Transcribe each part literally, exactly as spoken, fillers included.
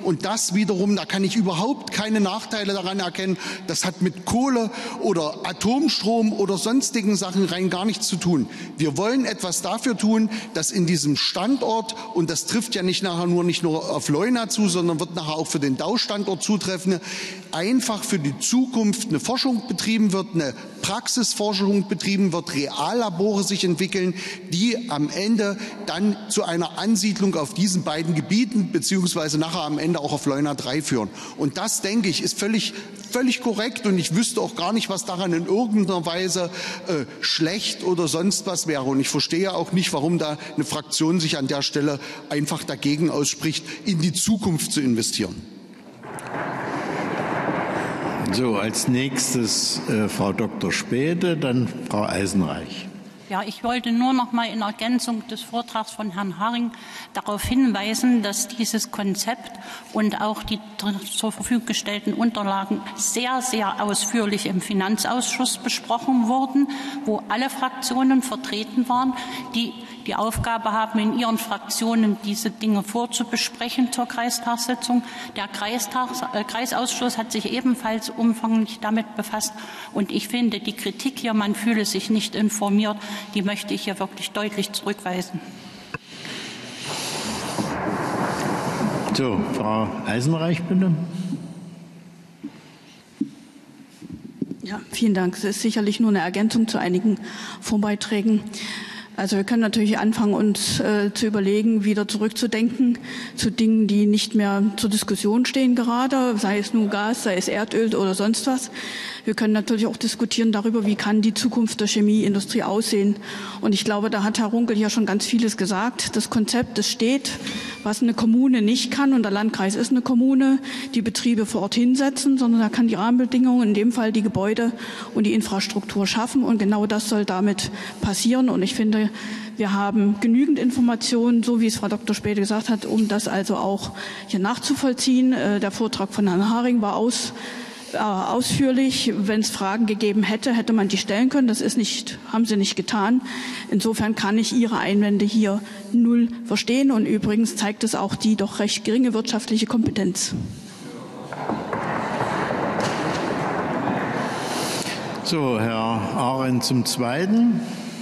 Und das wiederum, da kann ich überhaupt keine Nachteile daran erkennen. Das hat mit Kohle oder Atomstrom oder sonstigen Sachen rein gar nichts zu tun. Wir wollen etwas dafür tun, dass in diesem Standort, und das trifft ja nicht nachher nur nicht nur auf Leuna zu, sondern wird nachher auch für den Dau-Standort zutreffen, einfach für die Zukunft eine Forschung betrieben wird, eine Praxisforschung betrieben wird, Reallabore sich entwickeln, die am Ende dann zu einer Ansiedlung auf diesen beiden Gebieten beziehungsweise nachher am Ende auch auf Leuna drei führen. Und das, denke ich, ist völlig, völlig korrekt, und ich wüsste auch gar nicht, was daran in irgendeiner Weise äh, schlecht oder sonst was wäre. Und ich verstehe auch nicht, warum da eine Fraktion sich an der Stelle einfach dagegen ausspricht, in die Zukunft zu investieren. So, als nächstes äh, Frau Doktor Späte, dann Frau Eisenreich. Ja, ich wollte nur noch mal in Ergänzung des Vortrags von Herrn Haring darauf hinweisen, dass dieses Konzept und auch die zur Verfügung gestellten Unterlagen sehr, sehr ausführlich im Finanzausschuss besprochen wurden, wo alle Fraktionen vertreten waren, die die Aufgabe haben, in ihren Fraktionen diese Dinge vorzubesprechen zur Kreistagssitzung. Der Kreistags, äh, Kreisausschuss hat sich ebenfalls umfanglich damit befasst. Und ich finde, die Kritik hier, man fühle sich nicht informiert, die möchte ich hier wirklich deutlich zurückweisen. So, Frau Eisenreich, bitte. Ja, vielen Dank. Es ist sicherlich nur eine Ergänzung zu einigen Vorbeiträgen. Also wir können natürlich anfangen, uns äh, zu überlegen, wieder zurückzudenken zu Dingen, die nicht mehr zur Diskussion stehen gerade, sei es nun Gas, sei es Erdöl oder sonst was. Wir können natürlich auch diskutieren darüber, wie kann die Zukunft der Chemieindustrie aussehen. Und ich glaube, da hat Herr Runkel ja schon ganz vieles gesagt. Das Konzept, das steht, was eine Kommune nicht kann, und der Landkreis ist eine Kommune, die Betriebe vor Ort hinsetzen, sondern er kann die Rahmenbedingungen, in dem Fall die Gebäude und die Infrastruktur schaffen. Und genau das soll damit passieren. Und ich finde, wir haben genügend Informationen, so wie es Frau Doktor Späte gesagt hat, um das also auch hier nachzuvollziehen. Der Vortrag von Herrn Haring war aus, äh, ausführlich. Wenn es Fragen gegeben hätte, hätte man die stellen können. Das ist nicht, haben Sie nicht getan. Insofern kann ich Ihre Einwände hier null verstehen. Und übrigens zeigt es auch die doch recht geringe wirtschaftliche Kompetenz. So, Herr Arendt zum Zweiten.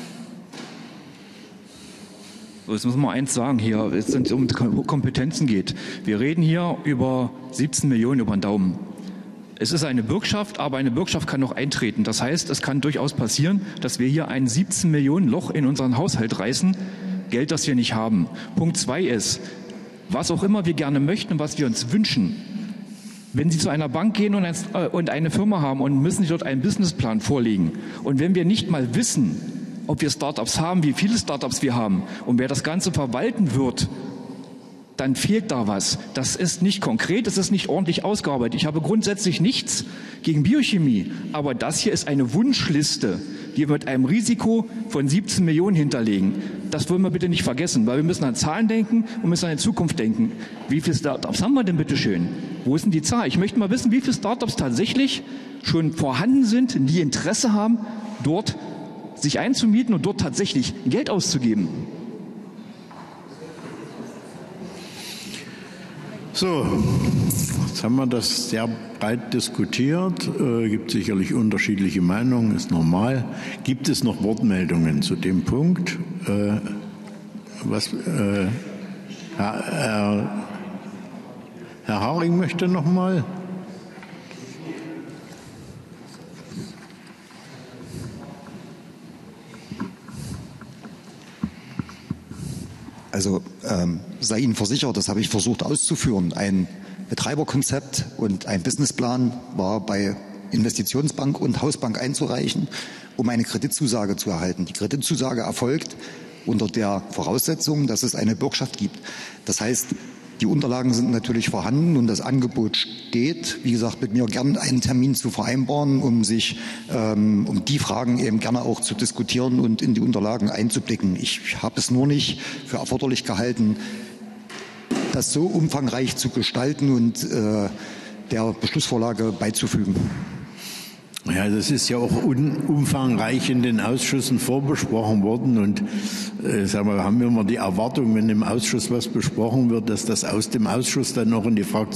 Jetzt müssen wir eins sagen hier, wenn es um Kompetenzen geht. Wir reden hier über siebzehn Millionen über den Daumen. Es ist eine Bürgschaft, aber eine Bürgschaft kann noch eintreten. Das heißt, es kann durchaus passieren, dass wir hier ein siebzehn Millionen Loch in unseren Haushalt reißen, Geld, das wir nicht haben. Punkt zwei ist, was auch immer wir gerne möchten und was wir uns wünschen. Wenn Sie zu einer Bank gehen und eine Firma haben und müssen Sie dort einen Businessplan vorlegen, und wenn wir nicht mal wissen, ob wir Startups haben, wie viele Startups wir haben und wer das Ganze verwalten wird, dann fehlt da was. Das ist nicht konkret, das ist nicht ordentlich ausgearbeitet. Ich habe grundsätzlich nichts gegen Biochemie, aber das hier ist eine Wunschliste, die wir mit einem Risiko von siebzehn Millionen hinterlegen. Das wollen wir bitte nicht vergessen, weil wir müssen an Zahlen denken und müssen an die Zukunft denken. Wie viele Startups haben wir denn bitte schön? Wo ist denn die Zahl? Ich möchte mal wissen, wie viele Startups tatsächlich schon vorhanden sind, die Interesse haben, dort sich einzumieten und dort tatsächlich Geld auszugeben. So, jetzt haben wir das sehr breit diskutiert. Äh, gibt sicherlich unterschiedliche Meinungen, ist normal. Gibt es noch Wortmeldungen zu dem Punkt? Äh, was, äh, Herr, Herr, Herr Haring möchte noch mal. Also ähm, sei Ihnen versichert, das habe ich versucht auszuführen. Ein Betreiberkonzept und ein Businessplan war bei Investitionsbank und Hausbank einzureichen, um eine Kreditzusage zu erhalten. Die Kreditzusage erfolgt unter der Voraussetzung, dass es eine Bürgschaft gibt. Das heißt, die Unterlagen sind natürlich vorhanden und das Angebot steht. Wie gesagt, mit mir gern einen Termin zu vereinbaren, um sich, ähm, um die Fragen eben gerne auch zu diskutieren und in die Unterlagen einzublicken. Ich habe es nur nicht für erforderlich gehalten, das so umfangreich zu gestalten und äh, der Beschlussvorlage beizufügen. Ja, das ist ja auch un, umfangreich in den Ausschüssen vorbesprochen worden und äh, sagen wir, haben wir immer die Erwartung, wenn im Ausschuss was besprochen wird, dass das aus dem Ausschuss dann noch in die Fraktion